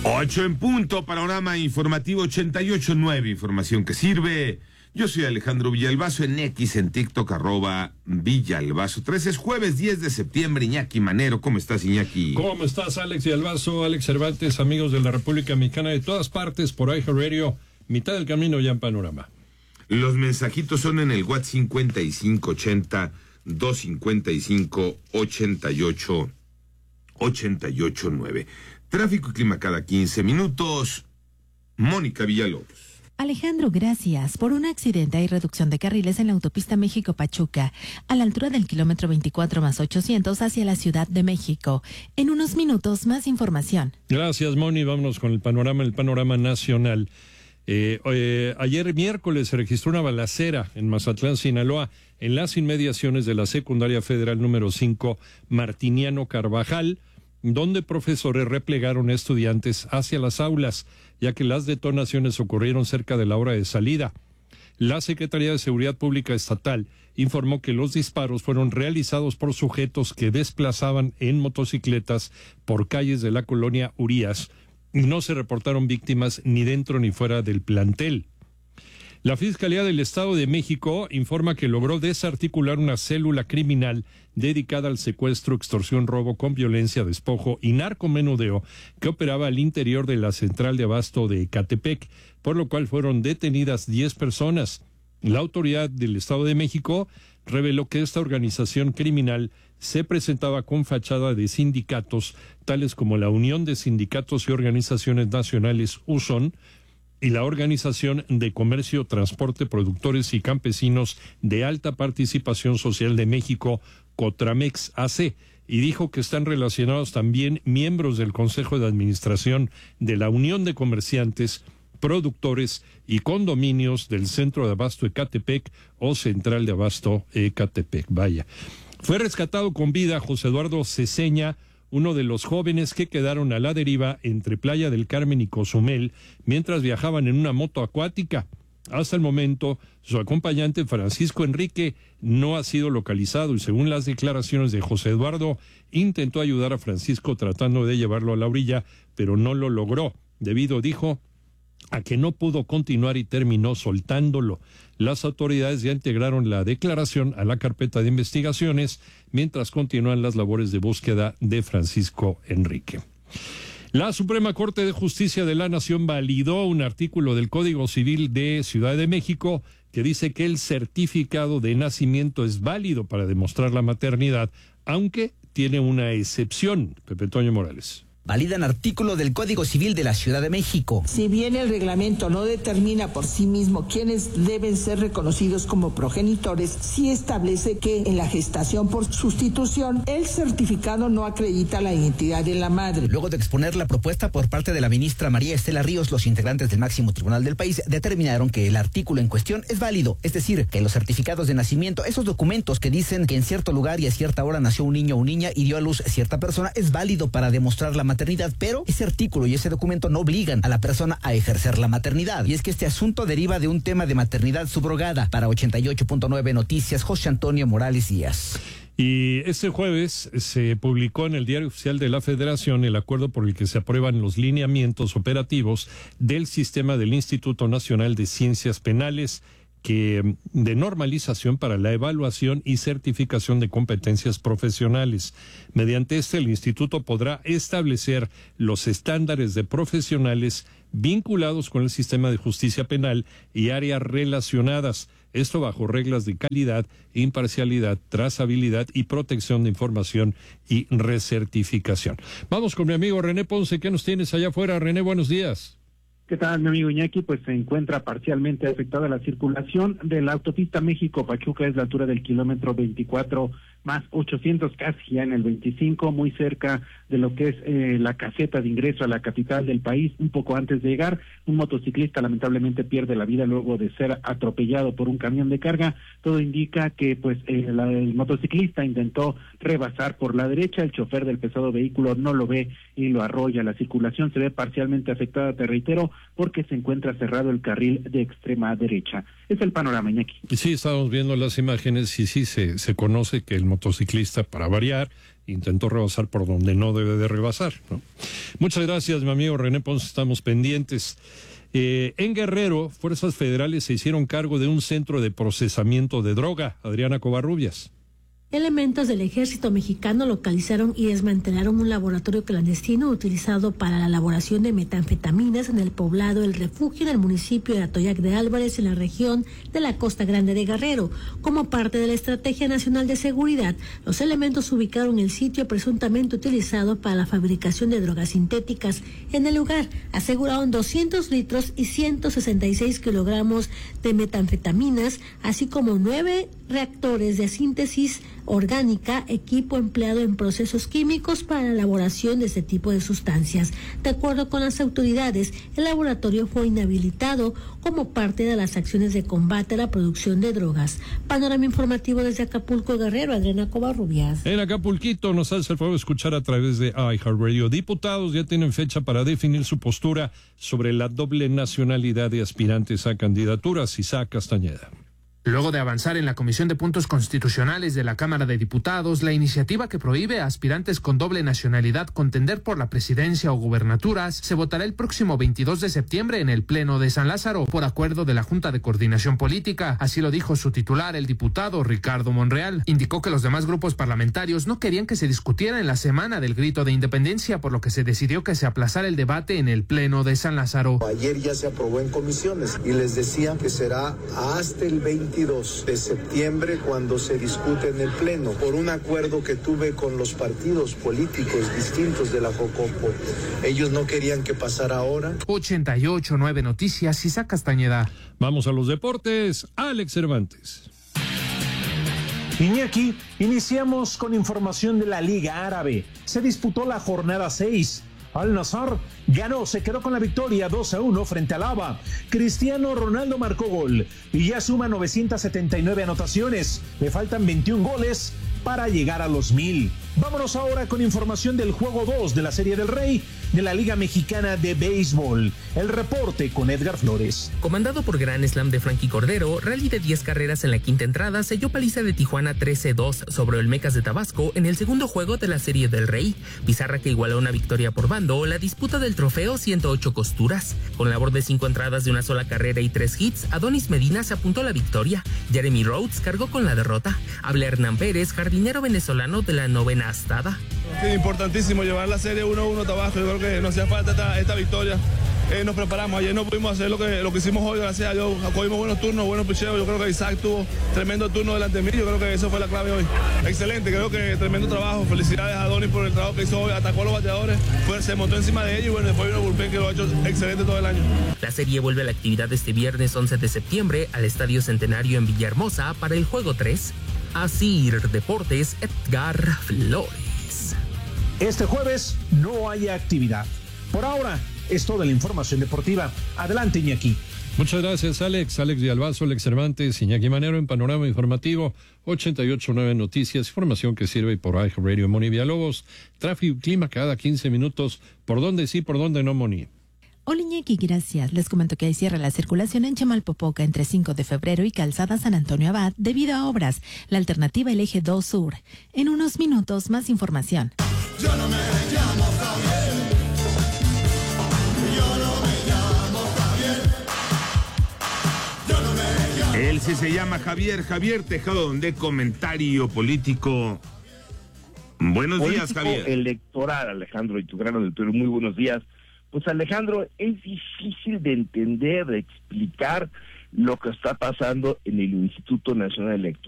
8 en punto, panorama informativo 88.9, información que sirve. Yo soy Alejandro Villalbazo en X, en TikTok, @Villalbazo 13, es jueves 10 de septiembre, Iñaki Manero. ¿Cómo estás, Iñaki? ¿Cómo estás, Alex Villalbazo, Alex Cervantes, amigos de la República Mexicana de todas partes, por iHeartRadio, mitad del camino ya en panorama? Los mensajitos son en el WhatsApp 5580-255-88-9. Tráfico y clima cada 15 minutos. Mónica Villalobos. Alejandro, gracias. Por un accidente hay reducción de carriles en la autopista México-Pachuca, a la altura del kilómetro 24+800 hacia la Ciudad de México. En unos minutos, más información. Gracias, Moni. Vámonos con el panorama nacional. Ayer miércoles se registró una balacera en Mazatlán, Sinaloa, en las inmediaciones de la Secundaria Federal número 5, Martiniano Carvajal, donde profesores replegaron estudiantes hacia las aulas, ya que las detonaciones ocurrieron cerca de la hora de salida. La Secretaría de Seguridad Pública Estatal informó que los disparos fueron realizados por sujetos que desplazaban en motocicletas por calles de la colonia Urías, y no se reportaron víctimas ni dentro ni fuera del plantel. La Fiscalía del Estado de México informa que logró desarticular una célula criminal dedicada al secuestro, extorsión, robo con violencia, despojo y narcomenudeo que operaba al interior de la central de abasto de Ecatepec, por lo cual fueron detenidas 10 personas. La autoridad del Estado de México reveló que esta organización criminal se presentaba con fachada de sindicatos, tales como la Unión de Sindicatos y Organizaciones Nacionales, USON, y la Organización de Comercio, Transporte, Productores y Campesinos de Alta Participación Social de México, Cotramex AC, y dijo que están relacionados también miembros del Consejo de Administración de la Unión de Comerciantes, Productores y Condominios del Centro de Abasto Ecatepec o Central de Abasto Ecatepec. Vaya. Fue rescatado con vida José Eduardo Ceseña, uno de los jóvenes que quedaron a la deriva entre Playa del Carmen y Cozumel mientras viajaban en una moto acuática. Hasta el momento, su acompañante Francisco Enrique no ha sido localizado y según las declaraciones de José Eduardo, intentó ayudar a Francisco tratando de llevarlo a la orilla, pero no lo logró, debido, dijo, a que no pudo continuar y terminó soltándolo. Las autoridades ya integraron la declaración a la carpeta de investigaciones mientras continúan las labores de búsqueda de Francisco Enrique. La Suprema Corte de Justicia de la Nación validó un artículo del Código Civil de Ciudad de México que dice que el certificado de nacimiento es válido para demostrar la maternidad, aunque tiene una excepción. Pepe Toño Morales. Validan artículo del Código Civil de la Ciudad de México. Si bien el reglamento no determina por sí mismo quiénes deben ser reconocidos como progenitores, sí establece que en la gestación por sustitución el certificado no acredita la identidad de la madre. Luego de exponer la propuesta por parte de la ministra María Estela Ríos, los integrantes del máximo tribunal del país determinaron que el artículo en cuestión es válido, es decir, que los certificados de nacimiento, esos documentos que dicen que en cierto lugar y a cierta hora nació un niño o niña y dio a luz cierta persona, es válido para demostrar la maternidad, pero ese artículo y ese documento no obligan a la persona a ejercer la maternidad. Y es que este asunto deriva de un tema de maternidad subrogada. Para 88.9 Noticias, José Antonio Morales Díaz. Y este jueves se publicó en el Diario Oficial de la Federación el acuerdo por el que se aprueban los lineamientos operativos del sistema del Instituto Nacional de Ciencias Penales, que de normalización para la evaluación y certificación de competencias profesionales. Mediante el instituto podrá establecer los estándares de profesionales vinculados con el sistema de justicia penal y áreas relacionadas, esto bajo reglas de calidad, imparcialidad, trazabilidad y protección de información y recertificación. Vamos con mi amigo René Ponce. ¿Qué nos tienes allá afuera, René? Buenos días. ¿Qué tal, mi amigo Iñaki? Pues se encuentra parcialmente afectada la circulación de la autopista México-Pachuca, es la altura del kilómetro 24+800, casi ya en el 25, muy cerca de lo que es la caseta de ingreso a la capital del país. Un poco antes de llegar, un motociclista lamentablemente pierde la vida luego de ser atropellado por un camión de carga. Todo indica que pues el motociclista intentó rebasar por la derecha, el chofer del pesado vehículo no lo ve y lo arrolla. La circulación se ve parcialmente afectada, te reitero, porque se encuentra cerrado el carril de extrema derecha. Es el panorama, Iñaki. Sí, estamos viendo las imágenes y sí se conoce que el motociclista, para variar, intentó rebasar por donde no debe de rebasar, ¿no? Muchas gracias, mi amigo René Ponce, estamos pendientes. En Guerrero, fuerzas federales se hicieron cargo de un centro de procesamiento de droga. Adriana Covarrubias. Elementos del ejército mexicano localizaron y desmantelaron un laboratorio clandestino utilizado para la elaboración de metanfetaminas en el poblado El Refugio del municipio de Atoyac de Álvarez, en la región de la Costa Grande de Guerrero. Como parte de la Estrategia Nacional de Seguridad, los elementos ubicaron el sitio presuntamente utilizado para la fabricación de drogas sintéticas. En el lugar aseguraron 200 litros y 166 kilogramos de metanfetaminas, así como 9 reactores de síntesis orgánica, equipo empleado en procesos químicos para la elaboración de este tipo de sustancias. De acuerdo con las autoridades, el laboratorio fue inhabilitado como parte de las acciones de combate a la producción de drogas. Panorama informativo desde Acapulco, Guerrero, Adriana Covarrubias. En Acapulquito nos hace el favor de escuchar a través de iHeartRadio. Diputados ya tienen fecha para definir su postura sobre la doble nacionalidad de aspirantes a candidaturas. Isaac Castañeda. Luego de avanzar en la Comisión de Puntos Constitucionales de la Cámara de Diputados, la iniciativa que prohíbe a aspirantes con doble nacionalidad contender por la presidencia o gubernaturas se votará el próximo 22 de septiembre en el Pleno de San Lázaro, por acuerdo de la Junta de Coordinación Política. Así lo dijo su titular, el diputado Ricardo Monreal. Indicó que los demás grupos parlamentarios no querían que se discutiera en la semana del grito de independencia, por lo que se decidió que se aplazara el debate en el Pleno de San Lázaro. Ayer ya se aprobó en comisiones y les decía que será hasta el 22 de septiembre cuando se discute en el Pleno, por un acuerdo que tuve con los partidos políticos distintos de la Jocopo. Ellos no querían que pasara ahora. 88.9 Noticias, Isaac Castañeda. Vamos a los deportes. Alex Cervantes. Iñaki, iniciamos con información de la Liga Árabe. Se disputó la jornada 6. Al-Nassr ganó, se quedó con la victoria 2-1 frente al Aba. Cristiano Ronaldo marcó gol y ya suma 979 anotaciones. Le faltan 21 goles para llegar a los 1000. Vámonos ahora con información del juego 2 de la Serie del Rey de la Liga Mexicana de Béisbol. El reporte con Edgar Flores. Comandado por Gran Slam de Frankie Cordero, rally de 10 carreras en la quinta entrada selló paliza de Tijuana 13-2 sobre Olmecas de Tabasco en el segundo juego de la Serie del Rey. Pizarra que igualó una victoria por bando, la disputa del trofeo 108 costuras. Con labor de 5 entradas de una sola carrera y 3 hits, Adonis Medina se apuntó a la victoria. Jeremy Rhodes cargó con la derrota. Habla Hernán Pérez, jardinero venezolano de la novena astada. Sí, importantísimo llevar la serie 1-1 a Tabasco. Yo creo que nos hacía falta esta victoria. Nos preparamos, ayer no pudimos hacer lo que hicimos hoy, gracias a Dios. Cogimos buenos turnos, buenos picheos. Yo creo que Isaac tuvo tremendo turno delante de mí. Yo creo que eso fue la clave hoy. Excelente, creo que tremendo trabajo. Felicidades a Adonis por el trabajo que hizo hoy. Atacó a los bateadores, se montó encima de ellos y bueno, después vino el bullpen que lo ha hecho excelente todo el año. La serie vuelve a la actividad este viernes 11 de septiembre al Estadio Centenario en Villahermosa para el juego 3. Asir Deportes, Edgar Flores. Este jueves no hay actividad. Por ahora es toda la información deportiva. Adelante, Iñaki. Muchas gracias, Alex. Alex Villalbazo, Alex Cervantes, Iñaki Manero en Panorama Informativo 88.9 Noticias, información que sirve por iHeartRadio. Moni Villalobos, tráfico y clima cada 15 minutos. ¿Por dónde sí, por dónde no, Moni? Hola Iñaki, gracias. Les comento que hay cierre la circulación en Chamalpopoca entre 5 de febrero y Calzada San Antonio Abad debido a obras. La alternativa el eje 2 Sur. En unos minutos más información. Yo no me llamo Javier. Yo no me llamo Javier. Yo no me llamo. Él sí se llama Javier Tejado, de comentario político. Buenos días, Javier. Electoral, Alejandro Itugrano del Perú, muy buenos días. Pues Alejandro, es difícil de entender, de explicar lo que está pasando en el Instituto Nacional Electoral.